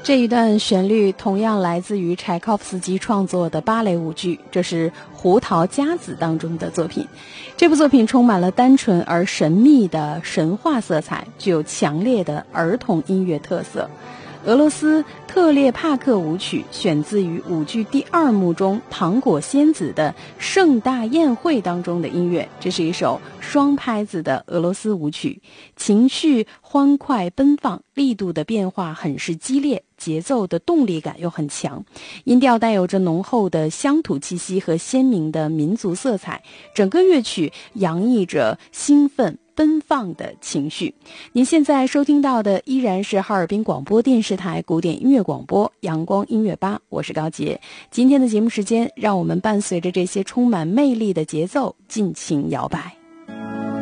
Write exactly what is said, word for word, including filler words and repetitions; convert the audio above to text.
这一段旋律同样来自于柴可夫斯基创作的芭蕾舞剧，这是《胡桃夹子》当中的作品。这部作品充满了单纯而神秘的神话色彩，具有强烈的儿童音乐特色。俄罗斯特列帕克舞曲选自于舞剧第二幕中糖果仙子的盛大宴会当中的音乐，这是一首双拍子的俄罗斯舞曲，情绪欢快奔放，力度的变化很是激烈，节奏的动力感又很强，音调带有着浓厚的乡土气息和鲜明的民族色彩，整个乐曲洋溢着兴奋奔放的情绪。您现在收听到的依然是哈尔滨广播电视台古典音乐广播阳光音乐吧，我是高洁。今天的节目时间，让我们伴随着这些充满魅力的节奏尽情摇摆。